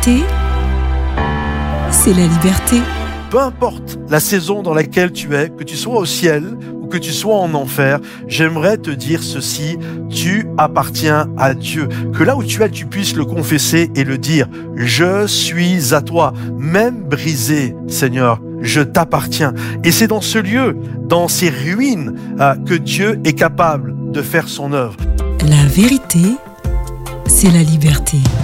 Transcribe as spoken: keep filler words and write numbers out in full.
vérité, c'est la liberté. Peu importe la saison dans laquelle tu es, que tu sois au ciel ou que tu sois en enfer, j'aimerais te dire ceci, tu appartiens à Dieu. Que là où tu es, tu puisses le confesser et le dire. Je suis à toi, même brisé, Seigneur, je t'appartiens. Et c'est dans ce lieu, dans ces ruines, euh, que Dieu est capable de faire son œuvre. La vérité, c'est la liberté.